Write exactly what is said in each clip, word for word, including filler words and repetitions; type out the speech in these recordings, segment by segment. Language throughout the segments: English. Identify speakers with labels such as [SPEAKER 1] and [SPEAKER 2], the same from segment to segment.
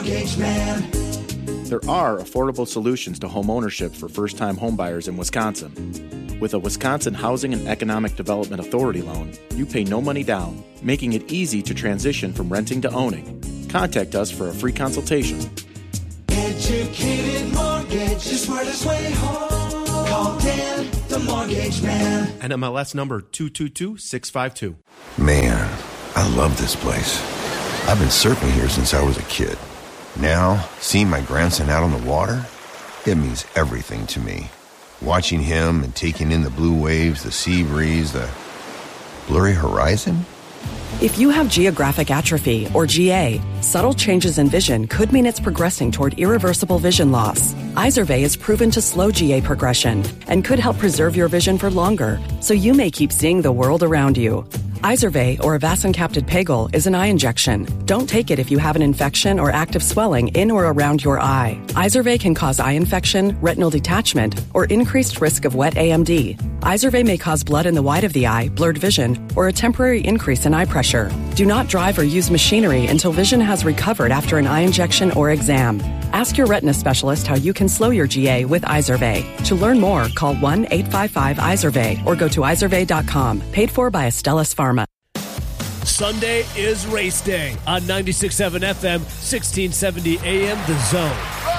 [SPEAKER 1] Mortgage Man.
[SPEAKER 2] There are affordable solutions to home ownership for first-time homebuyers in Wisconsin. With a Wisconsin Housing and Economic Development Authority loan, you pay no money down, making it easy to transition from renting to owning. Contact us for a free consultation.
[SPEAKER 1] Educated mortgage, the smartest way home. Call Dan, the Mortgage Man.
[SPEAKER 3] N M L S number two two two six five two.
[SPEAKER 4] Man, I love this place. I've been surfing here since I was a kid. Now, seeing my grandson out on the water, it means everything to me. Watching him and taking in the blue waves, the sea breeze, the blurry horizon.
[SPEAKER 5] If you have geographic atrophy, or G A, subtle changes in vision could mean it's progressing toward irreversible vision loss. Izervay is proven to slow G A progression and could help preserve your vision for longer, so you may keep seeing the world around you. Izervay, or avacincaptad pegol, is an eye injection. Don't take it if you have an infection or active swelling in or around your eye. Izervay can cause eye infection, retinal detachment, or increased risk of wet A M D. Izervay may cause blood in the white of the eye, blurred vision, or a temporary increase in eye pressure. Do not drive or use machinery until vision has recovered after an eye injection or exam. Ask your retina specialist how you can slow your G A with Izervay. To learn more, call one eight five five Izervay or go to izervay dot com. Paid for by Astellas Pharma.
[SPEAKER 6] Sunday is race day on ninety-six point seven F M, sixteen seventy A M, The Zone.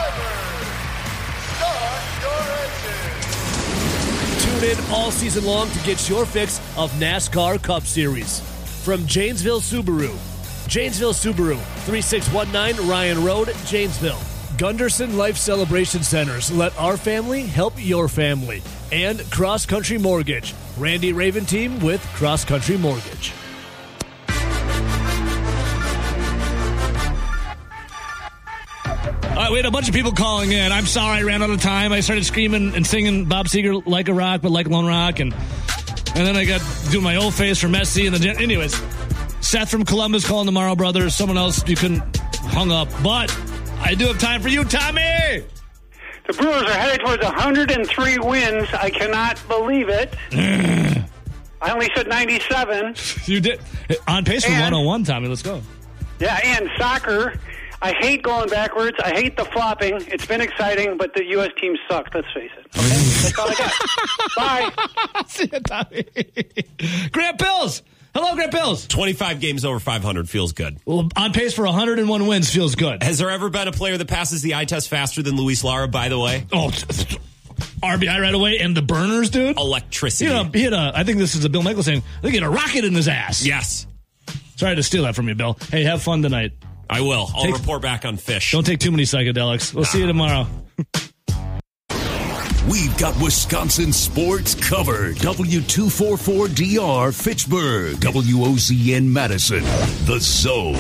[SPEAKER 6] Tune in all season long to get your fix of NASCAR Cup Series. From Janesville Subaru. Janesville Subaru, thirty-six nineteen Ryan Road, Janesville. Gunderson Life Celebration Centers. Let our family help your family. And Cross Country Mortgage. Randy Raven team with Cross Country Mortgage.
[SPEAKER 7] All right, we had a bunch of people calling in. I'm sorry I ran out of time. I started screaming and singing Bob Seger, Like a Rock, but Like Lone Rock. And and then I got doing my old face for Messi. And the anyways, Seth from Columbus calling the Morrow Brothers. Someone else you couldn't hung up. But I do have time for you, Tommy.
[SPEAKER 8] The Brewers are headed towards one hundred three wins. I cannot believe it. I only said ninety-seven.
[SPEAKER 7] You did. On pace for and, one oh one, Tommy. Let's go.
[SPEAKER 8] Yeah, and soccer. I hate going backwards. I hate the flopping. It's been exciting, but the U S team sucked. Let's face it. Okay? That's all I got. Bye.
[SPEAKER 7] See you, Tommy. Grant Bills. Hello, Grant Bills.
[SPEAKER 3] twenty-five games over five hundred feels good.
[SPEAKER 7] Well, on pace for one hundred one wins feels good.
[SPEAKER 3] Has there ever been a player that passes the eye test faster than Luis Lara, by the way?
[SPEAKER 7] Oh, R B I right away, and the burners, dude.
[SPEAKER 3] Electricity.
[SPEAKER 7] He had a, he had a, I think this is a Bill Michaels thing. I think he had a rocket in his ass.
[SPEAKER 3] Yes.
[SPEAKER 7] Sorry to steal that from you, Bill. Hey, have fun tonight.
[SPEAKER 3] I will. I'll
[SPEAKER 7] take,
[SPEAKER 3] report back on Fish.
[SPEAKER 7] Don't take too many psychedelics. We'll nah. see you tomorrow.
[SPEAKER 9] We've got Wisconsin sports covered. W two forty-four D R Fitchburg. W O Z N Madison. The Zone.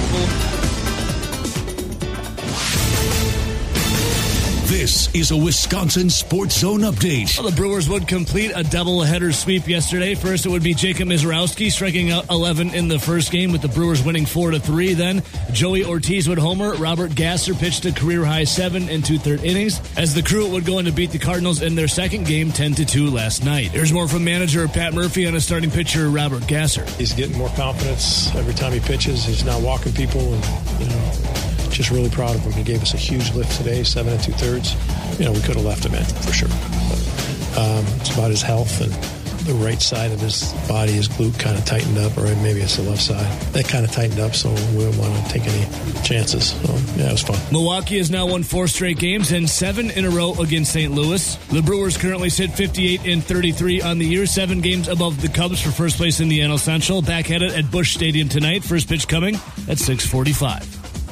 [SPEAKER 9] This is a Wisconsin Sports Zone update.
[SPEAKER 6] Well, the Brewers would complete a doubleheader sweep yesterday. First, it would be Jacob Mizorowski striking out eleven in the first game, with the Brewers winning four to three. Then Joey Ortiz would homer. Robert Gasser pitched a career-high seven and two-thirds innings, as the Crew would go on to beat the Cardinals in their second game ten to two last night. Here's more from manager Pat Murphy on his starting pitcher Robert Gasser.
[SPEAKER 10] He's getting more confidence every time he pitches. He's not walking people, and you know, just really proud of him. He gave us a huge lift today, seven and two-thirds. You know, we could have left him in, for sure. But, um, it's about his health, and the right side of his body, his glute kind of tightened up, or maybe it's the left side. That kind of tightened up, so we don't want to take any chances. So, yeah, it was fun.
[SPEAKER 6] Milwaukee has now won four straight games and seven in a row against Saint Louis. The Brewers currently sit fifty-eight and thirty-three on the year, seven games above the Cubs for first place in the N L Central. Back at it at Busch Stadium tonight. First pitch coming at six forty-five.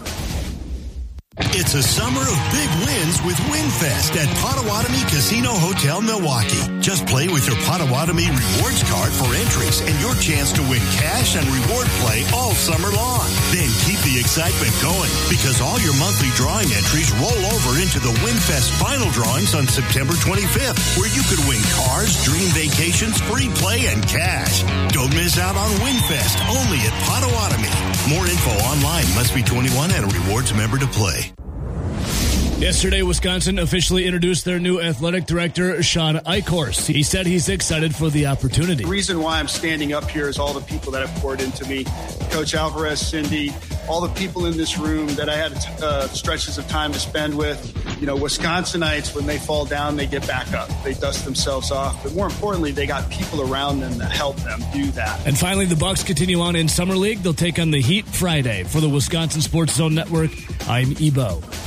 [SPEAKER 11] It's a summer of big wins with WinFest at Potawatomi Casino Hotel, Milwaukee. Just play with your Potawatomi Rewards card for entries and your chance to win cash and reward play all summer long. Then keep the excitement going, because all your monthly drawing entries roll over into the WinFest final drawings on September twenty-fifth, where you could win cars, dream vacations, free play, and cash. Don't miss out on WinFest, only at Potawatomi. More info online. Must be twenty-one and a rewards member to play.
[SPEAKER 6] Yesterday, Wisconsin officially introduced their new athletic director, Sean Eichhorst. He said he's excited for the opportunity.
[SPEAKER 12] The reason why I'm standing up here is all the people that have poured into me. Coach Alvarez, Cindy, all the people in this room that I had uh, stretches of time to spend with. You know, Wisconsinites, when they fall down, they get back up. They dust themselves off. But more importantly, they got people around them that help them do that.
[SPEAKER 6] And finally, the Bucks continue on in Summer League. They'll take on the Heat Friday. For the Wisconsin Sports Zone Network, I'm Ebo.